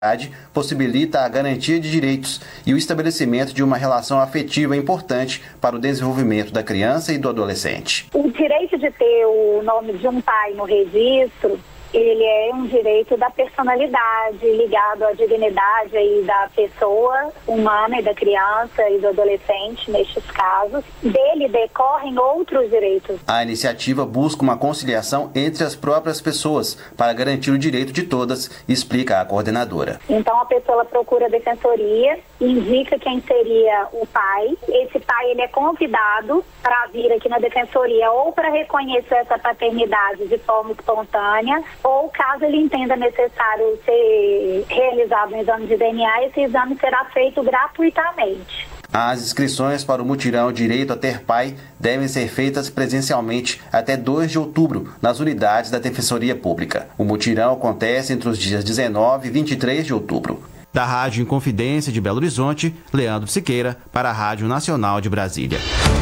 possibilita a garantia de direitos e o estabelecimento de uma relação afetiva importante para o desenvolvimento da criança e do adolescente. O direito de ter o nome de um pai no registro, ele é um direito da personalidade, ligado à dignidade aí da pessoa humana e da criança e do adolescente, nestes casos. Dele decorrem outros direitos. A iniciativa busca uma conciliação entre as próprias pessoas para garantir o direito de todas, explica a coordenadora. Então a pessoa procura a defensoria, indica quem seria o pai. Esse pai ele é convidado para vir aqui na defensoria ou para reconhecer essa paternidade de forma espontânea, ou caso ele entenda necessário ser realizado um exame de DNA, esse exame será feito gratuitamente. As inscrições para o mutirão Direito a Ter Pai devem ser feitas presencialmente até 2 de outubro nas unidades da Defensoria Pública. O mutirão acontece entre os dias 19 e 23 de outubro. Da Rádio Inconfidência de Belo Horizonte, Leandro Siqueira, para a Rádio Nacional de Brasília.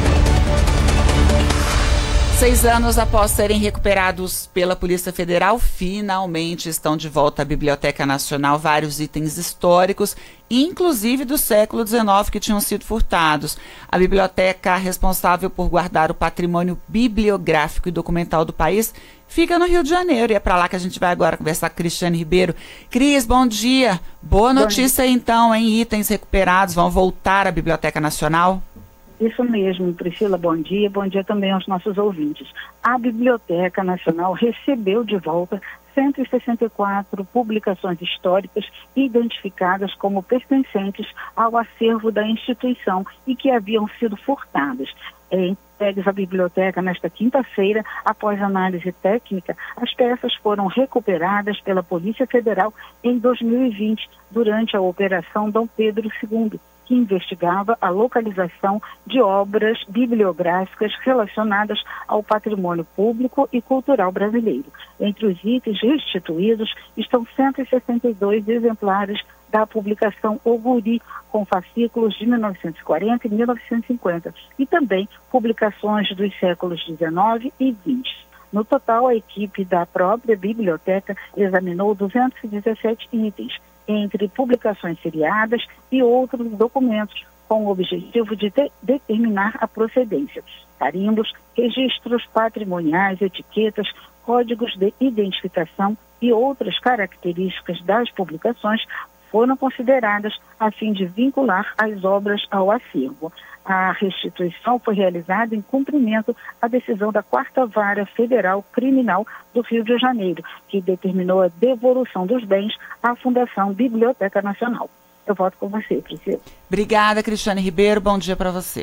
6 anos após serem recuperados pela Polícia Federal, finalmente estão de volta à Biblioteca Nacional vários itens históricos, inclusive do século XIX, que tinham sido furtados. A biblioteca responsável por guardar o patrimônio bibliográfico e documental do país fica no Rio de Janeiro, e é para lá que a gente vai agora conversar com Cristiane Ribeiro. Cris, bom dia. Boa notícia então, hein? Itens recuperados vão voltar à Biblioteca Nacional? Isso mesmo, Priscila, bom dia também aos nossos ouvintes. A Biblioteca Nacional recebeu de volta 164 publicações históricas identificadas como pertencentes ao acervo da instituição e que haviam sido furtadas. Entregues à biblioteca nesta quinta-feira, após análise técnica, as peças foram recuperadas pela Polícia Federal em 2020, durante a Operação Dom Pedro II, que investigava a localização de obras bibliográficas relacionadas ao patrimônio público e cultural brasileiro. Entre os itens restituídos estão 162 exemplares da publicação O Guri, com fascículos de 1940 e 1950, e também publicações dos séculos XIX e XX. No total, a equipe da própria biblioteca examinou 217 itens, entre publicações seriadas e outros documentos, com o objetivo de determinar a procedência. Carimbos, registros patrimoniais, etiquetas, códigos de identificação e outras características das publicações foram consideradas a fim de vincular as obras ao acervo. A restituição foi realizada em cumprimento à decisão da 4ª Vara Federal Criminal do Rio de Janeiro, que determinou a devolução dos bens à Fundação Biblioteca Nacional. Eu volto com você, Priscila. Obrigada, Cristiane Ribeiro. Bom dia para você.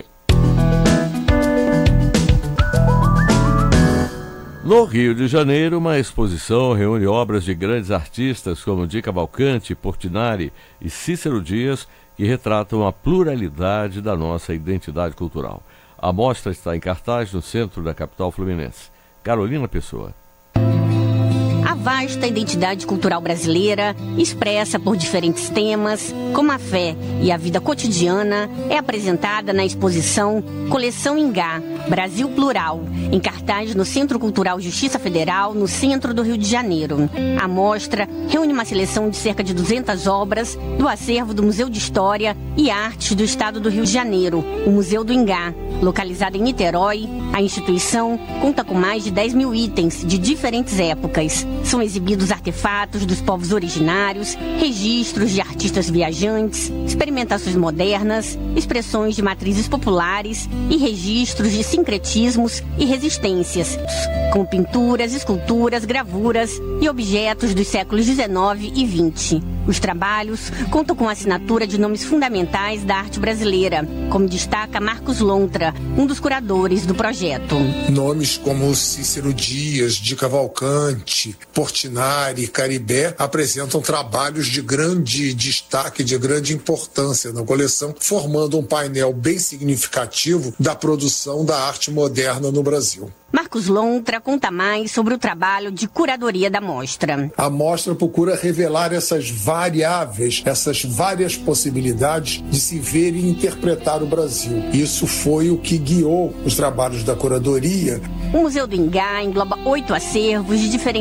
No Rio de Janeiro, uma exposição reúne obras de grandes artistas como Di Cavalcanti, Portinari e Cícero Dias, que retratam a pluralidade da nossa identidade cultural. A mostra está em cartaz no centro da capital fluminense. Carolina Pessoa. A vasta identidade cultural brasileira, expressa por diferentes temas, como a fé e a vida cotidiana, é apresentada na exposição Coleção Ingá, Brasil Plural, em cartaz no Centro Cultural Justiça Federal, no centro do Rio de Janeiro. A mostra reúne uma seleção de cerca de 200 obras do acervo do Museu de História e Artes do Estado do Rio de Janeiro, o Museu do Ingá. Localizada em Niterói, a instituição conta com mais de 10 mil itens de diferentes épocas. São exibidos artefatos dos povos originários, registros de artistas viajantes, experimentações modernas, expressões de matrizes populares e registros de sincretismos e resistências, como pinturas, esculturas, gravuras e objetos dos séculos XIX e XX. Os trabalhos contam com a assinatura de nomes fundamentais da arte brasileira, como destaca Marcos Lontra, um dos curadores do projeto. Nomes como Cícero Dias, Di Cavalcanti, Portinari, Caribé apresentam trabalhos de grande destaque, de grande importância na coleção, formando um painel bem significativo da produção da arte moderna no Brasil. Marcos Lontra conta mais sobre o trabalho de curadoria da mostra. A mostra procura revelar essas variáveis, essas várias possibilidades de se ver e interpretar o Brasil. Isso foi o que guiou os trabalhos da curadoria. O Museu do Ingá engloba 8 acervos de diferentes fontes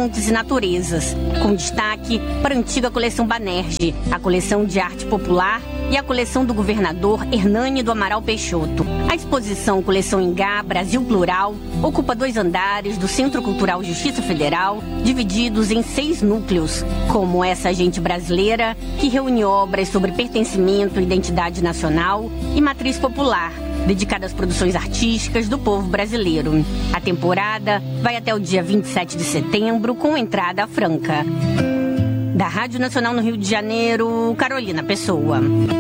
fontes e naturezas, com destaque para a antiga coleção Banerjee, a coleção de arte popular e a coleção do governador Hernani do Amaral Peixoto. A exposição Coleção Ingá Brasil Plural ocupa 2 andares do Centro Cultural Justiça Federal, divididos em 6 núcleos, como essa gente brasileira, que reúne obras sobre pertencimento, identidade nacional e matriz popular, dedicada às produções artísticas do povo brasileiro. A temporada vai até o dia 27 de setembro, com entrada franca. Da Rádio Nacional no Rio de Janeiro, Carolina Pessoa.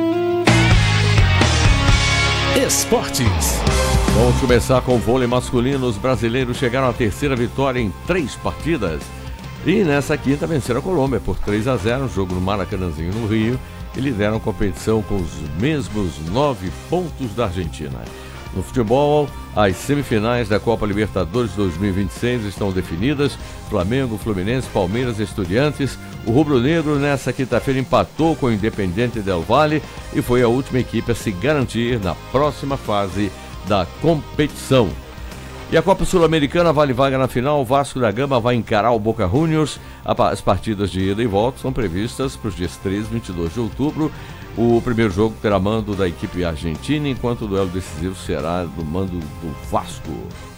Esportes. Vamos começar com o vôlei masculino. Os brasileiros chegaram à 3ª vitória em 3 partidas. E nessa quinta venceram a Colômbia por 3-0, um jogo no Maracanãzinho, no Rio, e lideram a competição com os mesmos 9 pontos da Argentina. No futebol, as semifinais da Copa Libertadores 2026 estão definidas. Flamengo, Fluminense, Palmeiras e Estudiantes. O rubro-negro nessa quinta-feira empatou com o Independiente del Valle e foi a última equipe a se garantir na próxima fase da competição. E a Copa Sul-Americana vale vaga na final. O Vasco da Gama vai encarar o Boca Juniors. As partidas de ida e volta são previstas para os dias 13 e 22 de outubro. O primeiro jogo terá mando da equipe argentina, enquanto o duelo decisivo será do mando do Vasco.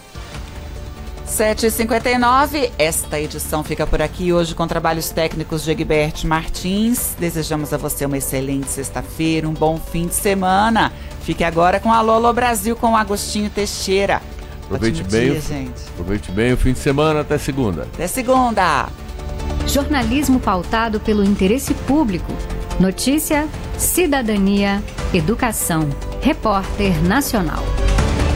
7h59, esta edição fica por aqui hoje com trabalhos técnicos de Egberto Martins. Desejamos a você uma excelente sexta-feira, um bom fim de semana. Fique agora com Alô Alô Brasil com Agostinho Teixeira. Aproveite bem, gente. Aproveite bem o fim de semana. Até segunda. Até segunda. Jornalismo pautado pelo interesse público. Notícia, cidadania, educação. Repórter Nacional.